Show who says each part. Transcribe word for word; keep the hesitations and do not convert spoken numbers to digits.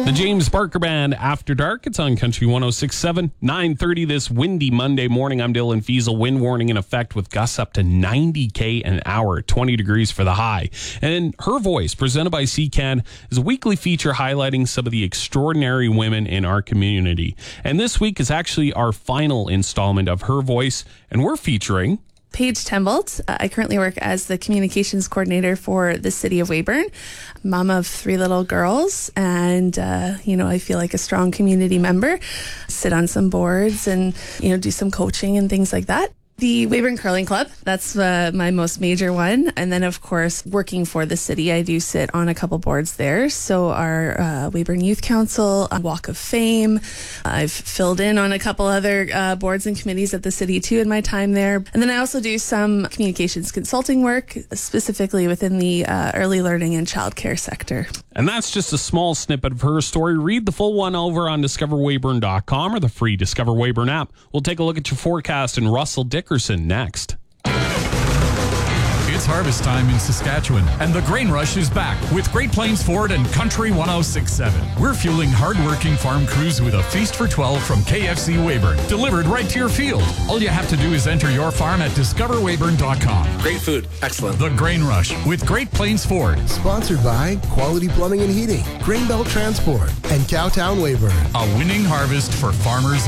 Speaker 1: The James Barker Band, After Dark. It's on Country one oh six point seven, nine thirty this windy Monday morning. I'm Dylan Fiesel. Wind warning in effect with gusts up to ninety K an hour, twenty degrees for the high. And Her Voice, presented by C C A N, is a weekly feature highlighting some of the extraordinary women in our community. And this week is actually our final installment of Her Voice, and we're featuring
Speaker 2: Paige Tembolt. Uh, I currently work as the communications coordinator for the city of Weyburn, mom of three little girls, and, uh, you know, I feel like a strong community member, sit on some boards and, you know, do some coaching and things like that. The Weyburn Curling Club, that's uh, my most major one. And then, of course, working for the city, I do sit on a couple boards there. So our uh, Weyburn Youth Council, uh, Walk of Fame. I've filled in on a couple other uh, boards and committees at the city, too, in my time there. And then I also do some communications consulting work, specifically within the uh, early learning and childcare sector.
Speaker 1: And that's just a small snippet of her story. Read the full one over on discover weyburn dot com or the free Discover Weyburn app. We'll take a look at your forecast and Russell Dickerson next.
Speaker 3: It's harvest time in Saskatchewan, and the grain rush is back with Great Plains Ford and Country one oh six point seven. We're fueling hard-working farm crews with a feast for twelve from K F C Weyburn, delivered right to your field. All you have to do is enter your farm at discover weyburn dot com.
Speaker 4: Great food. Excellent.
Speaker 3: The Grain Rush with Great Plains Ford.
Speaker 5: Sponsored by Quality Plumbing and Heating, Grain Belt Transport, and Cowtown Weyburn.
Speaker 3: A winning harvest for farmers